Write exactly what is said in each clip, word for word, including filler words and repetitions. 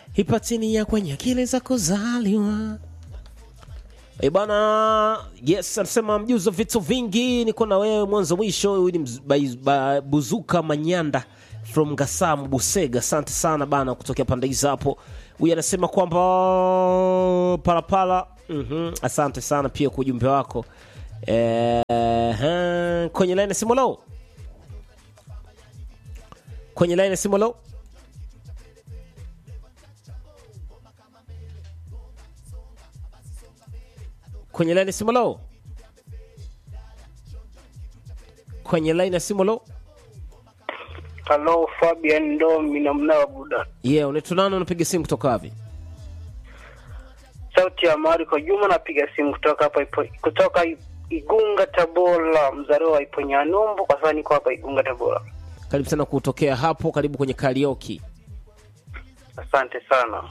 Hipatini ya kwenye akili za kuzaliwa. Eh bana, yes, anasema mjuzo vitu vingi, niko na wewe mwanzo mwisho. Huyu ni Buzuka Manyanda from Gasamu Busega. Asante sana bana kutokea pande hizo hapo. Huyu anasema kwamba parapala. Mhm, asante sana pia kwa ujumbe wako. Eh, kwenye line simu lo. Kwenye line simu lo. Kwenye line simu lo. Kwenye line simu lo. Hello Fabian Ndomi na mnao buda. Yeah, unaitwa nani, unapiga simu kutoka wapi? Sauti ya Mariko Juma, napiga simu kutoka hapa ipo kutoka Igunga Tabora, mzaliwa wa Iponyanumbu, kwa sasa niko hapa Igunga Tabora. Karibu sana kutokea hapo, karibu kwenye karaoke. Asante sana.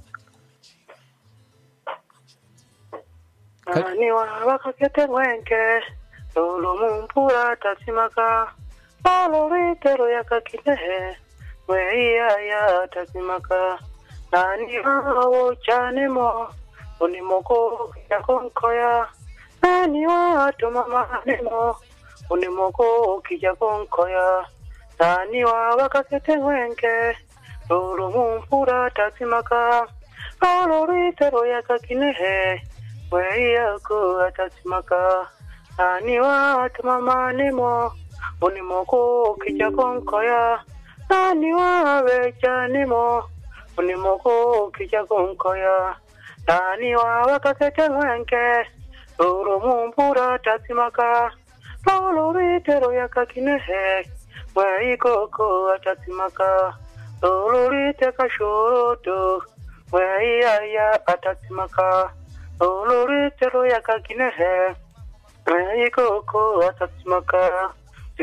Ka- Ni wakakete wenke lolo mumpura tasimaka alolitero yakakinehe weia ya tasimaka nani hao chanemo unimoko yakonkoya nani watu mama nemo unimoko kijakonkoya nani wakakete wenke lolo mumpura tasimaka alolitero yakakinehe weia ko atasimaka nani watu mama nemo unimoko kijakonkoya nani wawe chanimo unimoko kijakonkoya nani wawe kakete wenke uro mumpura tasimaka lolo ritero yakakinehe weiko ko atasimaka lolo rite kashoroto weia ya atasimaka lolo ritero yakakinehe weiko ko atasimaka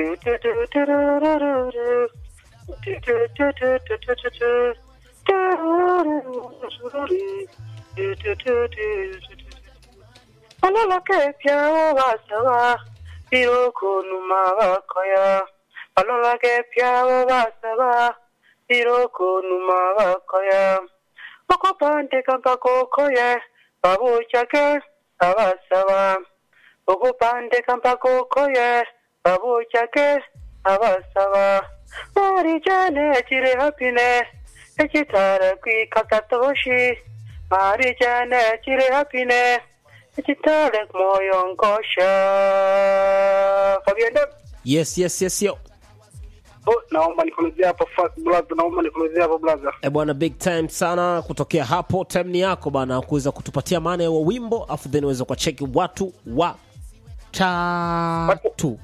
Alola ke piao basaba iroko numa bakoya Alola ke piao basaba iroko numa bakoya Okopande kampa kokoye babu chake abasaba Okopande kampa kokoye babu chake abasaba Mari jane chire hapine echitara kui kakatoshi Mari jane chire hapine echitara moyo ngosha Fabian Ndomi. Yes, yes, yes, yo. Oh, naomba nikomezea hapo brother, naomba nikomezea hapo brother. Eh bwana, big time sana kutokea hapo. Time ni yako bana kuweza kutupatia maana ya wimbo, afu then uweze kwa check watu wa tatu.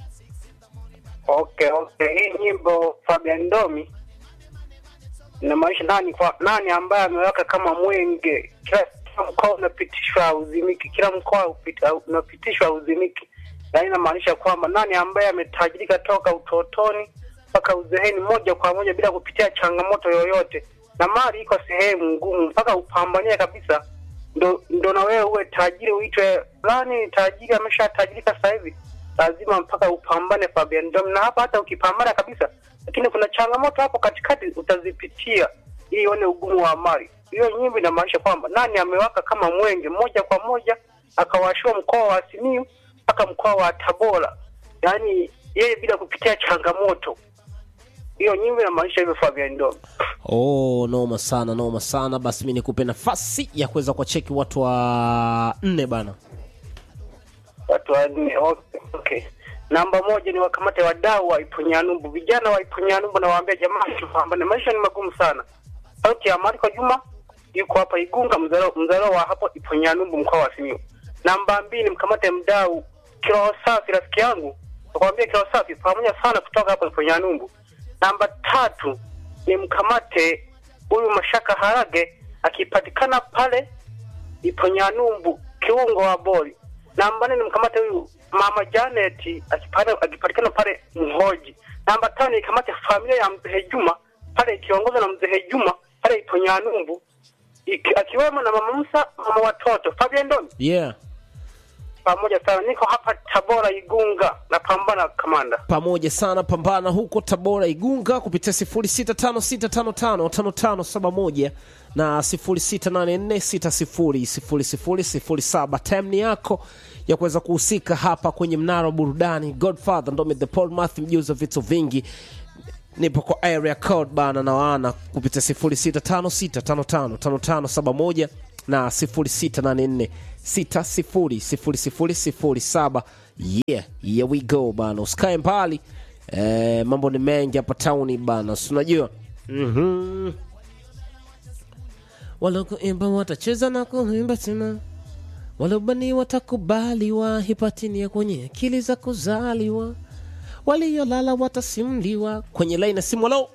Okay, okay. Hii nyimbo Fabian Ndomi na maisha nani kwa nani ambaye ameweka kama mwenge kila mkoa unapitishwa uzimiki, kila mkoa unapitishwa uzimiki. Na inamaanisha kwamba nani ambaye ametajirika toka utotoni mpaka uzeeni moja kwa moja bila kupitia changamoto yoyote. Na mali iko sehemu ngumu mpaka upambanie kabisa. Ndo ndo na wewe uwe tajiri, uitwe nani tajiri, ameshatajirika sasa hivi. Lazima mpaka upambane Fabian Ndomi, na hapa hata ukipambana kabisa lakini kuna changamoto hapo katikati utazipitia ili uone ugumu wa mali. Hiyo nyimbo inamaanisha kwamba nani amewaka kama mwenge moja kwa moja akawashua mkoa wa Simiyu mpaka mkoa wa Tabora, yani yeye bila kupitia changamoto. Hiyo nyimbo inamaanisha hivyo Fabian Ndomi. Oh, noma sana, noma sana. Basi mimi nikupe nafasi ya kuweza kwa cheki watu wa nne bana. Watu wa nne, okay, okay. Namba moja ni wakamate wadau wa Iponyanumbu. Vijana wa Iponyanumbu na waambia jamani tupambane, maisha ni magumu sana. Sauti ya Mariko Juma yuko hapa Igunga, mzalo mzalo wa hapo Iponyanumbu mkoa wa Simiyu. Namba mbili mkamate mdau Kiroho Safi, rafiki yangu. Nakwambia Kiroho Safi pamoja sana kutoka hapo Iponyanumbu. Namba tatu ni mkamate huyu Mashaka Harage akipatikana pale Iponyanumbu kiungo wa Boli. Namba nne ni mkamate huyu Mama Janet akipata akipatikana pale Mhoji. Namba tano ni kamate familia ya Mzee Juma pale ikiongozwa na Mzee Juma pale Iponyanumbu akiwemo na Mama Musa, mama watoto. Fabian Ndomi. Yeah. pamoja sana. Niko hapa Tabora Igunga na pambana kamanda. Pamoja sana, pambana huko Tabora Igunga kupitia sifuri sita tano sita tano tano tano tano saba moja na sifuri sita nane nne sita sifuri sifuri sifuri sifuri saba. Time ni yako ya kuweza kuhusika hapa kwenye mnara wa burudani. Godfather ndo the Paul Matthew, mjuza vitu vingi. Nipo kwa area code bana na wana kupitia sifuri sita tano sita tano tano tano tano saba moja na sifuri sita nane nne sita sifuri sifuri sifuri sifuri saba. Yeah, here we go bana. Usikae mbali. Eh, mambo ni mengi hapa town bana. Unajua? Mhm. Wala kuimba watacheza na kuimba tena. Wala bani watakubaliwa hipatini ya kwenye akili za kuzaliwa. Waliolala watasimuliwa. Kwenye line ya simu lao.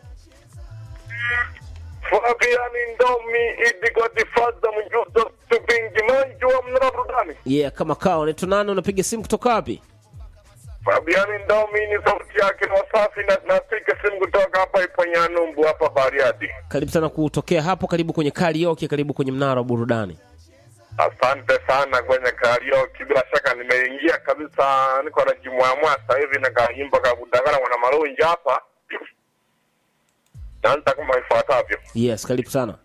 Fabian Ndomi idigo difadha mjuzo tupingi manjua mnara burudani. Yeah, kama kao unaitwa nani, unapiga simu kutoka wapi? Fabian Ndomi ni sauti yake na Wasafi, na napiga simu kutoka hapa Iponyanumbu hapa Bariadi. Karibu sana kutokea hapo, karibu kwenye karaoke, karibu kwenye mnara wa burudani. Asante sana kwenye karaoke, bila shaka nimeingia kabisa, niko na jimwamwa sasa hivi na kaimba ka Budagala wana Marunji hapa. Naanza kama ifuatavyo. Yes, karibu sana.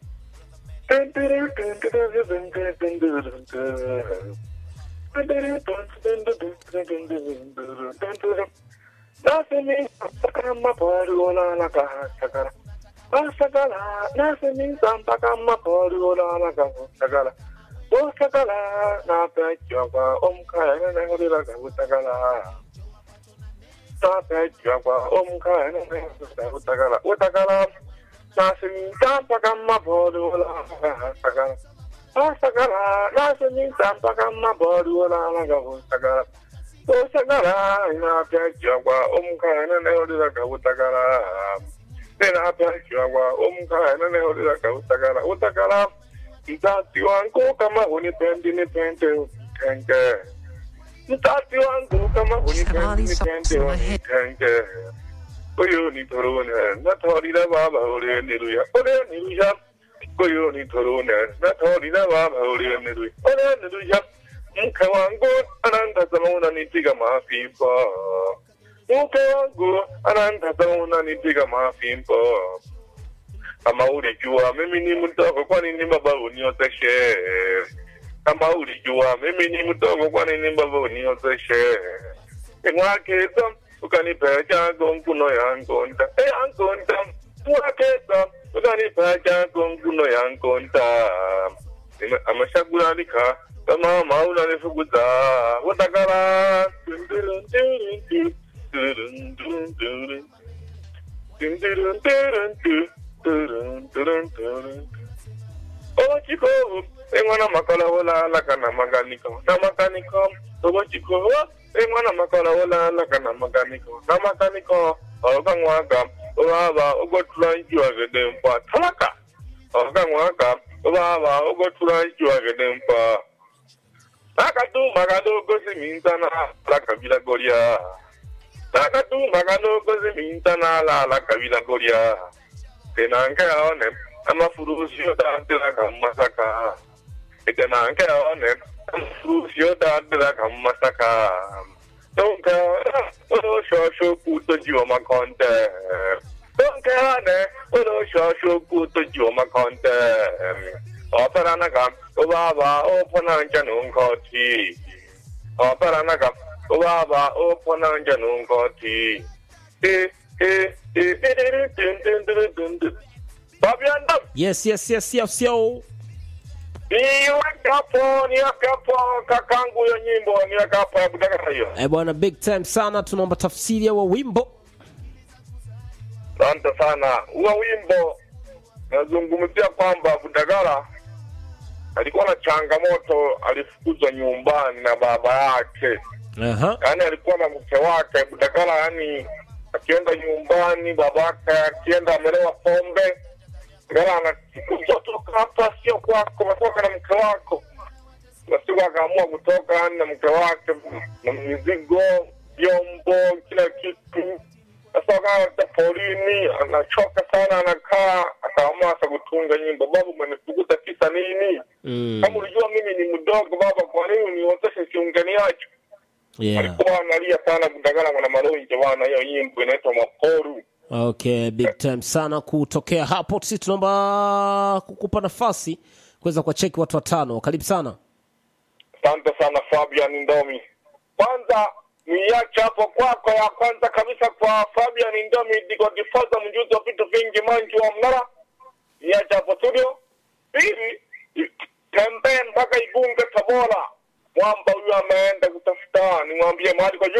Nasemi kama paruola na kahasakala. Asakala, nasemi kama paruola na kahasakala. Osakala na pechwa omkaya na ngorila kahasakala. Ta pechwa omkaya na kahasakala. Osakala nasemi kama paruola na kahasakala. Asakala, nasemi kama paruola na kahasakala. Osakala na pechwa omkaya na ngorila kahasakala. Tena pechwa omkaya na ngorila kahasakala. Osakala Mtati wangu kama unipendi nipende unitenge. Mtati wangu kama unipendi nipende unitenge. Koyo ni torone na tori na baba ole niruya ole niruya. Koyo ni torone na tori na baba ole niruya ole niruya. Mke wangu ananitazama unanipiga mafimbo. Mke wangu ananitazama unanipiga mafimbo. Kama ulijua mimi ni mdogo, kwa nini baba uniozeshe? Kama ulijua mimi ni mdogo, kwa nini baba uniozeshe? Mwakeza ukanipecha gonguno yangu nda eh yangu nda. Mwakeza ukanipecha gonguno yangu nda. Amashagulika kama mauna nifuguza watakala. Oh chico, tengo una macola bola la cana mecánico, na mecánico. Oh chico, tengo una macola bola la cana mecánico, na mecánico. Oh kangwaka, oh baba, oh go try you again pa talaka. Oh kangwaka, oh baba, oh go try you again pa. Nakatu magado go si mintana la kabila goria. Nakatu magado go si mintana la la kabila goria. Tenanke one ama furusio da de kamasaka. Tenanke one ama furusio da de kamasaka. Donka ono shosho puto jioma konte. Donka one ono shosho puto jioma konte. Operana kam obaba opona janun koti. Operana kam obaba opona janun koti. Eh eh eh eh. Yes, yes, yes, yes, yo. Niwekapo, niwekapo, kakangu ya nyimbo, niwekapo ya Budagala hiyo. Eh bwana, big time sana, tunaomba tafsiri ya wimbo. Asante sana. Huo wimbo nazungumzia kwamba Budagala alikuwa na changamoto, alifukuzwa nyumbani na baba yake. Aha. Yaani alikuwa na mke wake Budagala, yani akienda nyumbani babake akienda amelewa pombe. Gara anachukua toka hapa sio kwako, umetoka na mke wako. Basi akaamua kutoka na mke wake na mizigo, vyombo, kila kitu. Sasa akaenda porini, anachoka sana, anakaa, akaamua kutunga nyimbo. Baba umenifukuta kisa nini? Mm. Kama unajua mimi ni mdogo baba, kwa nini uniozeshe kiungani yacho? Yeah. Alikuwa analia sana kutangana kuna malonje bwana, hiyo nyimbo inaitwa Makoru. Okay, big time sana kutokea hapo. Sisi tunaomba kukupa nafasi kuweza kuwacheki watu watano. Karibu sana. Asante sana Fabian Ndomi. Kwanza niacha hapo kwako ya kwanza kabisa kwa Fabian Ndomi diko difaza mjuzi wa vitu vingi manju wa mnara. Niacha hapo studio. Pili, tembea mpaka Igunga Tabora. Mwamba huyu ameenda kutafuta, nimwambie mahali kwa